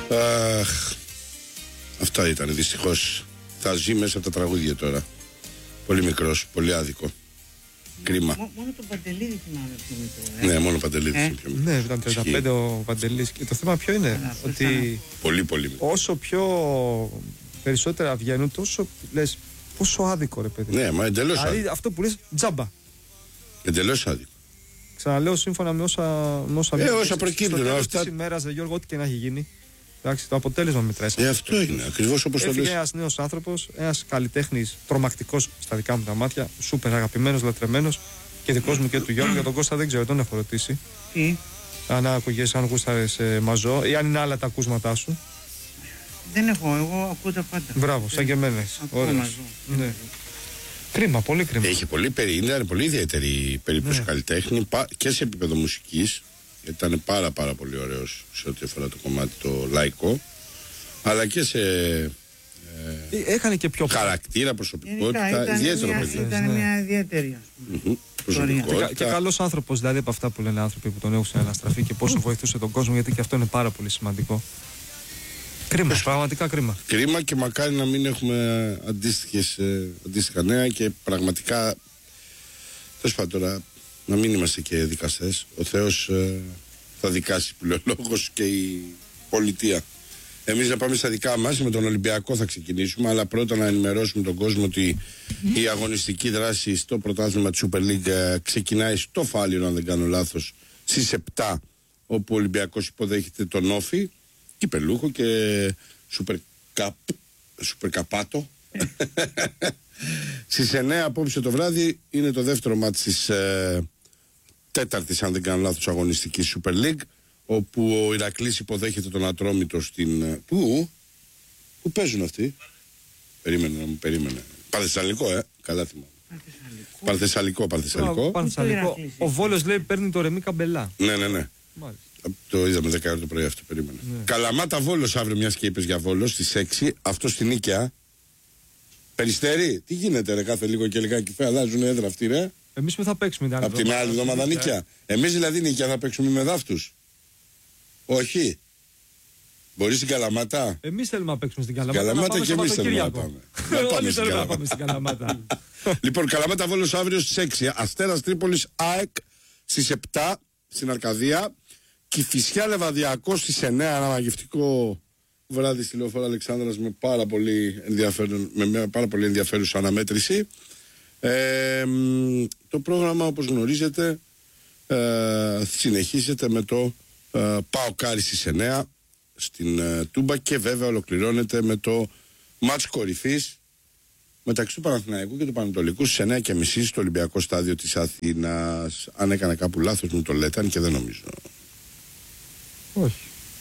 Αχ, αυτά ήταν δυστυχώς. Θα ζει μέσα από τα τραγούδια τώρα. Πολύ μικρός, πολύ άδικο. Κρίμα. Μόνο τον Παντελίδη θυμάμαι πιο μικρό. Ναι, μόνο ο Παντελίδης είναι πιο μικρό. Ναι, ήταν 35 ο Παντελής. Και το θέμα ποιο είναι, ότι πολύ μικρό. όσο πιο περισσότερα βγαίνουν, τόσο λες πόσο άδικο, ρε παιδί. Ναι, μα εντελώς άδικο. Δηλαδή αυτό που λες τζάμπα. Εντελώς άδικο. Ξαναλέω σύμφωνα με όσα προκύπτουν. Στο τέλος της ημέρας, Γιώργο, ό,τι και να έχει γίνει. Εντάξει, το αποτέλεσμα μετράει. Αυτό είναι, ακριβώς όπως το λες. Έφυγε ένας νέος άνθρωπος, ένας καλλιτέχνης τρομακτικός στα δικά μου τα μάτια, σούπερ αγαπημένος, λατρεμένος και δικός μου και του Γιώργου. Για τον Κώστα δεν ξέρω, τον έχω ρωτήσει. Τι? Αν άκουγες, αν γούσταρες μαζό ή αν είναι άλλα τα ακούσματά σου. Δεν έχω, εγώ ακούω τα πάντα. Μπράβο, σαν και εμένα. Ναι. Κρίμα, πολύ κρίμα. Είναι πολύ ιδιαίτερη περίπτωση καλλιτέχνη και σε επίπεδο μουσικής, γιατί ήταν πάρα πολύ ωραίος σε ό,τι αφορά το κομμάτι το λαϊκό, αλλά και σε έκανε και πιο χαρακτήρα, προσωπικότητα. Ιδιαίτερο παιδί. Ήταν μια ιδιαίτερη προσωπικότητα. Και καλός άνθρωπος, δηλαδή από αυτά που λένε άνθρωποι που τον έχουν αναστραφεί και πόσο βοηθούσε τον κόσμο, γιατί και αυτό είναι πάρα πολύ σημαντικό. Κρίμα, πραγματικά κρίμα. Κρίμα και μακάρι να μην έχουμε αντίστοιχα νέα και πραγματικά. Τέλος πάντων, τώρα να μην είμαστε και δικαστές. Ο Θεός θα δικάσει πλέον λόγος και η πολιτεία. Εμείς να πάμε στα δικά μας, με τον Ολυμπιακό θα ξεκινήσουμε, αλλά πρώτα να ενημερώσουμε τον κόσμο ότι η αγωνιστική δράση στο πρωτάθλημα της Super League ξεκινάει στο Φάληρο, αν δεν κάνω λάθος, στις 7, όπου ο Ολυμπιακός υποδέχεται τον Όφη, κυπελούχο και Super Καπάτο. Στις 9 απόψε το βράδυ είναι το δεύτερο μάτς της τέταρτης, αν δεν κάνω λάθος, αγωνιστικής Super League, όπου ο Ηρακλής υποδέχεται τον Ατρόμητο στην... Πού παίζουν αυτοί? Περίμενε. Παρθεσσαλικό, καλά θυμάμαι. Παρθεσσαλικό. Ο Βόλος λέει παίρνει το Ρεμί Καμπελά. Ναι. Μάλιστα. Το είδαμε 10 ώρα το πρωί αυτό, περίμενε. Ναι. Καλαμάτα Βόλος αύριο, μιας και είπες για Βόλο, στις 6, αυτό στην Νίκαια. Περιστέρι, τι γίνεται ρε, κάθε λίγο και λιγάκι αλλάζουν έδρα αυτοί ρε. Εμείς που θα παίξουμε από την άλλη εβδομάδα Νίκαια. Εμείς δηλαδή Νίκαια θα παίξουμε με δάφτους? Όχι. Μπορεί στην Καλαμάτα? Εμείς θέλουμε να παίξουμε στην Καλαμάτα. Καλαμάτα και εμείς θέλουμε να πάμε. Όλοι θέλουμε να πάμε στην Καλαμάτα. Λοιπόν, Καλαμάτα Βόλος αύριο στις 6. Αστέρας Τρίπολης ΑΕΚ στις 7 στην Αρκαδία. Κηφισιά Λεβαδιακός στις 9. Ένα μαγευτικό βράδυ στη Λεωφόρο Αλεξάνδρας με πάρα πολύ ενδιαφέρουσα αναμέτρηση. Το πρόγραμμα, όπως γνωρίζετε, συνεχίζεται με το ΠΑΟΚ Άρης στις 9 στην Τούμπα και βέβαια ολοκληρώνεται με το μάτς κορυφής μεταξύ του Παναθηναϊκού και του Πανετολικού στις 9:30 στο Ολυμπιακό Στάδιο της Αθήνας. Αν έκανα κάπου λάθος μου το λέτε, αν και δεν νομίζω. Όχι.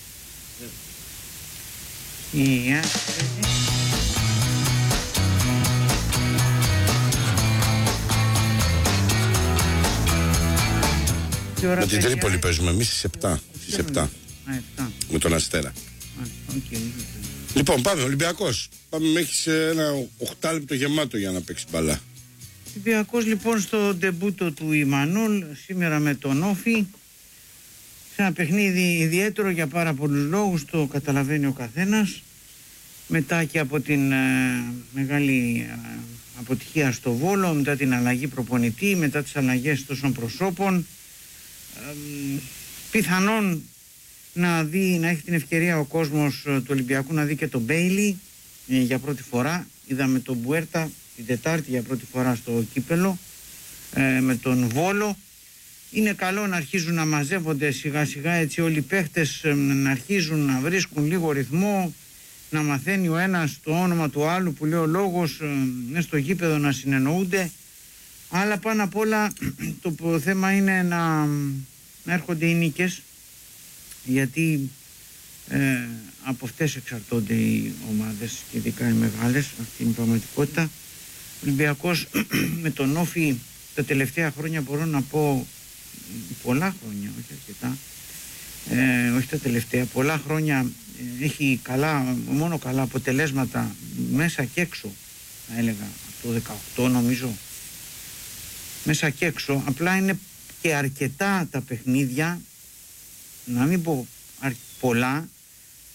Με την Τρίπολη παίζουμε εμείς στις 7. Με τον Αστέρα. Λοιπόν, πάμε Ολυμπιακός. Πάμε μέχρι σε ένα 8 λεπτό γεμάτο για να παίξει μπαλά. Ολυμπιακός λοιπόν στο ντεμπούτο του Ιμανόλ σήμερα με τον Όφη. Σε ένα παιχνίδι ιδιαίτερο για πάρα πολλούς λόγους, το καταλαβαίνει ο καθένας. Μετά και από την μεγάλη αποτυχία στο Βόλο, μετά την αλλαγή προπονητή, μετά τις αλλαγές τόσων προσώπων, πιθανόν να έχει την ευκαιρία ο κόσμος του Ολυμπιακού να δει και τον Μπέιλι για πρώτη φορά. Είδαμε τον Μπουέρτα την Τετάρτη για πρώτη φορά στο κύπελο με τον Βόλο. Είναι καλό να αρχίζουν να μαζεύονται σιγά σιγά έτσι όλοι οι παίχτες, να αρχίζουν να βρίσκουν λίγο ρυθμό, να μαθαίνει ο ένας το όνομα του άλλου που λέει ο λόγος, στο γήπεδο να συνεννοούνται. Αλλά πάνω απ' όλα το θέμα είναι να έρχονται οι νίκες, γιατί από αυτές εξαρτώνται οι ομάδες και ειδικά οι μεγάλες, αυτή είναι η πραγματικότητα. Ο Ολυμπιακός με τον Όφη τα τελευταία χρόνια, μπορώ να πω πολλά χρόνια, όχι αρκετά, όχι τα τελευταία, πολλά χρόνια έχει μόνο καλά αποτελέσματα μέσα και έξω, θα έλεγα, από το 18 νομίζω, μέσα και έξω. Απλά είναι και αρκετά τα παιχνίδια, να μην πω πολλά,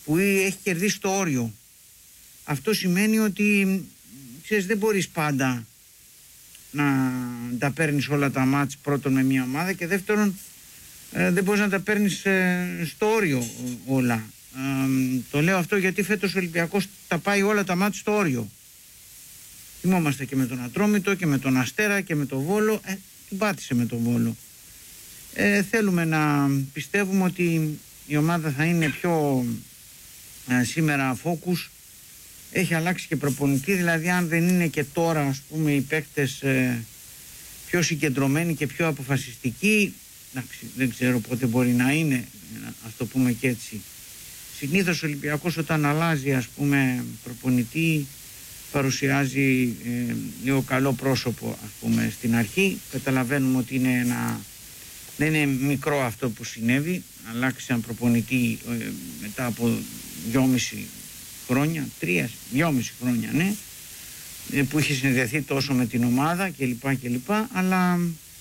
που έχει κερδίσει το όριο. Αυτό σημαίνει ότι, ξέρεις, δεν μπορείς πάντα να τα παίρνεις όλα τα μάτς, πρώτον με μια ομάδα, και δεύτερον δεν μπορείς να τα παίρνεις στο όριο όλα. Το λέω αυτό γιατί φέτος ο Ολυμπιακός τα πάει όλα τα μάτς στο όριο. Θυμόμαστε και με τον Ατρόμητο και με τον Αστέρα και με τον Βόλο. Την πάτησε με τον Βόλο. Θέλουμε να πιστεύουμε ότι η ομάδα θα είναι πιο σήμερα focus. Έχει αλλάξει και προπονητή, δηλαδή αν δεν είναι και τώρα, ας πούμε, οι παίκτες πιο συγκεντρωμένοι και πιο αποφασιστικοί, δεν ξέρω πότε μπορεί να είναι, ας το πούμε και έτσι. Συνήθως ο Ολυμπιακός όταν αλλάζει, ας πούμε, προπονητή, παρουσιάζει λίγο καλό πρόσωπο, ας πούμε, στην αρχή. Καταλαβαίνουμε ότι δεν είναι μικρό αυτό που συνέβη. Αλλάξει έναν προπονητή μετά από 2,5 χρόνια, 3,5 χρόνια, ναι, που είχε συνδεθεί τόσο με την ομάδα κλπ. Αλλά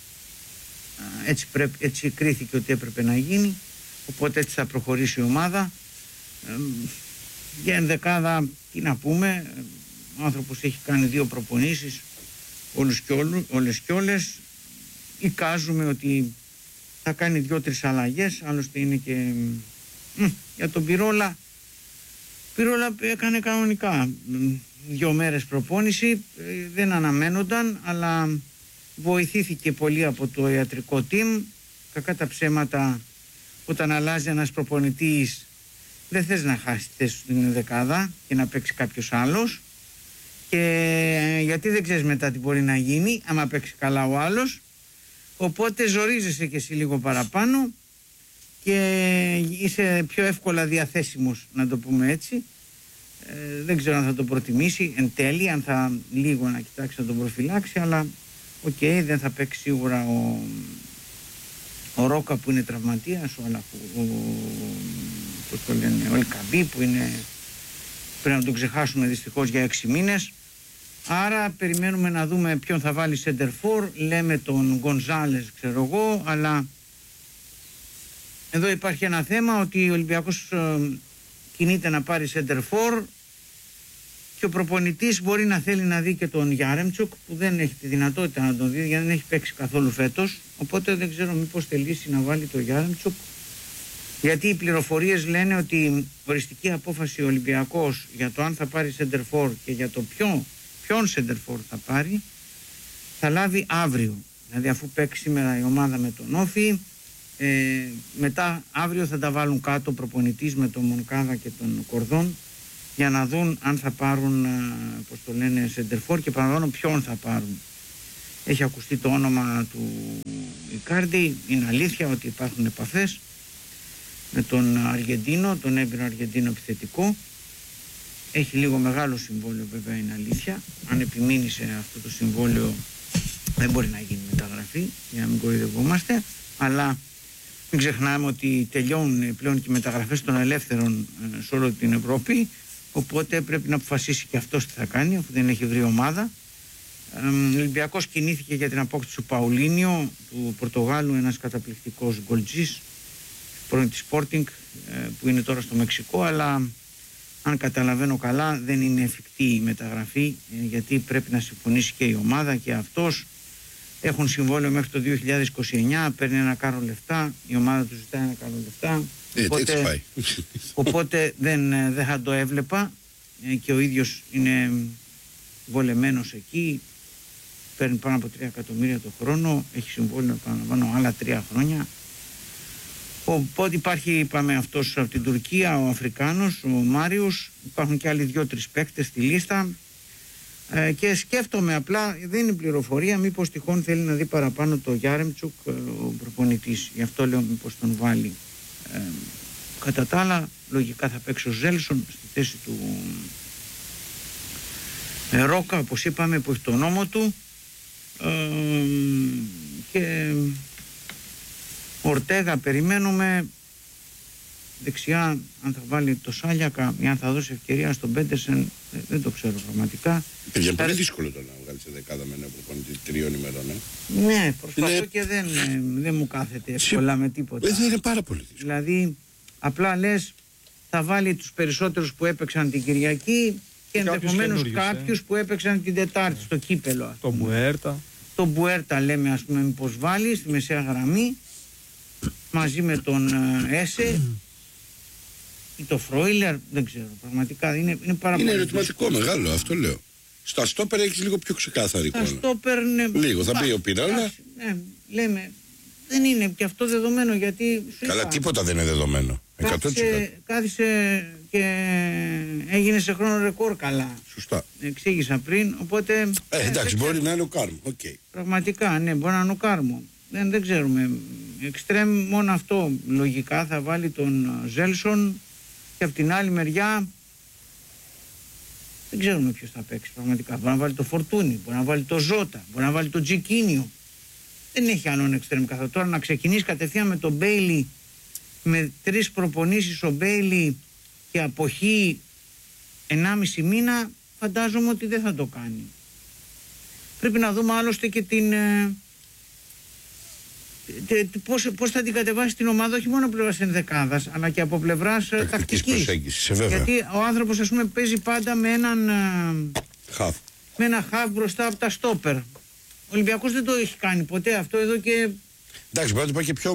έτσι κρίθηκε ότι έπρεπε να γίνει, οπότε έτσι θα προχωρήσει η ομάδα. Για ενδεκάδα, τι να πούμε, ο άνθρωπος έχει κάνει 2 προπονήσεις, όλες και όλες. Εικάζουμε ότι θα κάνει 2-3 αλλαγές, άλλωστε είναι και για τον Πυρόλα έκανε κανονικά 2 μέρες προπόνηση, δεν αναμένονταν, αλλά βοηθήθηκε πολύ από το ιατρικό team. Κακά τα ψέματα, όταν αλλάζει ένας προπονητής δεν θες να χάσει τη θέση στην δεκάδα και να παίξει κάποιος άλλος, και γιατί δεν ξέρεις μετά τι μπορεί να γίνει άμα παίξει καλά ο άλλος, οπότε ζορίζεσαι και εσύ λίγο παραπάνω και είσαι πιο εύκολα διαθέσιμος, να το πούμε έτσι. Δεν ξέρω αν θα το προτιμήσει εν τέλει, αν θα λίγο να κοιτάξει να τον προφυλάξει, αλλά δεν θα παίξει σίγουρα ο Ρόκα που είναι τραυματίας, ο Ελκαμπή που είναι, πρέπει να τον ξεχάσουμε δυστυχώς για 6 μήνες. Άρα περιμένουμε να δούμε ποιον θα βάλει center for. Λέμε τον Γκονζάλες, ξέρω εγώ, αλλά εδώ υπάρχει ένα θέμα ότι ο Ολυμπιακός κινείται να πάρει center for και ο προπονητής μπορεί να θέλει να δει και τον Γιάρεμτσουκ, που δεν έχει τη δυνατότητα να τον δει γιατί δεν έχει παίξει καθόλου φέτος, οπότε δεν ξέρω μήπως θελήσει να βάλει τον Γιάρεμτσουκ, γιατί οι πληροφορίες λένε ότι οριστική απόφαση ο Ολυμπιακός για το αν θα πάρει center for και για το ποιον center for θα πάρει θα λάβει αύριο. Δηλαδή αφού παίξει σήμερα η ομάδα με τον Όφη, μετά αύριο θα τα βάλουν κάτω ο προπονητής με τον Μονκάδα και τον Κορδόν για να δουν αν θα πάρουν, πώς το λένε, center for, και παραλαμβάνω ποιον θα πάρουν. Έχει ακουστεί το όνομα του Ικάρντι, είναι αλήθεια ότι υπάρχουν επαφές με τον Αργεντίνο, τον έμπειρο Αργεντίνο επιθετικό. Έχει λίγο μεγάλο συμβόλαιο, βέβαια, είναι αλήθεια. Αν επιμείνει σε αυτό το συμβόλαιο δεν μπορεί να γίνει μεταγραφή, για να μην κοροϊδευόμαστε, αλλά μην ξεχνάμε ότι τελειώνουν πλέον και οι μεταγραφές των ελεύθερων σε όλη την Ευρώπη, οπότε πρέπει να αποφασίσει και αυτός τι θα κάνει, αφού δεν έχει βρει ομάδα. Ο Ολυμπιακός κινήθηκε για την απόκτηση του Παουλίνιο, του Πορτογάλου, ένας καταπληκτικός γκολτζής, πρώην της Sporting, που είναι τώρα στο Μεξικό, αλλά αν καταλαβαίνω καλά δεν είναι εφικτή η μεταγραφή, γιατί πρέπει να συμφωνήσει και η ομάδα και αυτός. Έχουν συμβόλαιο μέχρι το 2029, παίρνει ένα κάρο λεφτά, η ομάδα του ζητάει ένα κάρο λεφτά, οπότε δεν θα το έβλεπα, και ο ίδιος είναι βολεμένος εκεί, παίρνει πάνω από 3 εκατομμύρια το χρόνο, έχει συμβόλαιο πάνω άλλα 3 χρόνια. Οπότε υπάρχει, είπαμε, αυτός από την Τουρκία, ο Αφρικάνος, ο Μάριος, υπάρχουν και άλλοι 2-3 παίκτες στη λίστα, και σκέφτομαι απλά, δεν είναι πληροφορία, μήπως τυχόν θέλει να δει παραπάνω το Γιάρεμτσουκ ο προπονητής, γι' αυτό λέω μήπως τον βάλει. Κατά τα άλλα λογικά θα παίξει ο Ζέλσον στη θέση του Ρόκα, όπως είπαμε, που έχει το νόμο του, και Ορτέγα περιμένουμε. Δεξιά αν θα βάλει το Σάλιακα ή αν θα δώσει ευκαιρία στον Πέντερσεν, δεν το ξέρω πραγματικά. Είναι πολύ δύσκολο το να βγάλει σε δεκάδα με ένα προπονητή 3 ημερών. Ναι, προσπαθώ και δεν μου κάθεται εύκολα με τίποτα. Είναι πάρα πολύ δύσκολο. Δηλαδή απλά λες θα βάλει τους περισσότερους που έπαιξαν την Κυριακή και ενδεχομένως κάποιους που έπαιξαν την Τετάρτη στο κύπελο. Το Μπουέρτα. Το Μπουέρτα λέμε, ας πούμε, μήπως βάλει στη μεσαία γραμμή μαζί με τον Έσε ή το Φρόιλερ, δεν ξέρω. Πραγματικά είναι πάρα πολύ. Είναι ερωτηματικό μεγάλο, αυτό λέω. Στα στόπερ έχεις λίγο πιο ξεκάθαρη εικόνα. Στα στόπερ λίγο, θα μπει ο Πινάλα. Ναι, λέμε, δεν είναι και αυτό δεδομένο γιατί. Καλά, τίποτα δεν είναι δεδομένο. 100%. Κάθισε και έγινε σε χρόνο ρεκόρ καλά. Σωστά. Εξήγησα πριν, οπότε. Εντάξει, μπορεί να είναι ο Κάρμο. Okay. Πραγματικά, ναι, μπορεί να είναι ο Κάρμο. Δεν ξέρουμε. Εξτρέμ μόνο αυτό λογικά θα βάλει τον Ζέλσον και από την άλλη μεριά δεν ξέρουμε ποιος θα παίξει πραγματικά. Μπορεί να βάλει το Φορτούνι, μπορεί να βάλει το Ζώτα, μπορεί να βάλει το Τζικίνιο. Δεν έχει άλλον εξτρέμ καθόλου. Τώρα να ξεκινήσει κατευθείαν με τον Μπέιλι, με 3 προπονήσεις ο Μπέιλι και αποχή 1,5 μήνα, φαντάζομαι ότι δεν θα το κάνει. Πρέπει να δούμε άλλωστε και την... πώς θα την κατεβάσει την ομάδα, όχι μόνο από πλευράς ενδεκάδας, αλλά και από πλευράς τακτικής. Γιατί ο άνθρωπος, ας πούμε, παίζει πάντα με έναν χαφ. Με ένα χαφ μπροστά από τα στόπερ. Ο Ολυμπιακός δεν το έχει κάνει ποτέ αυτό εδώ και... Εντάξει, μπορεί να το πάει και πιο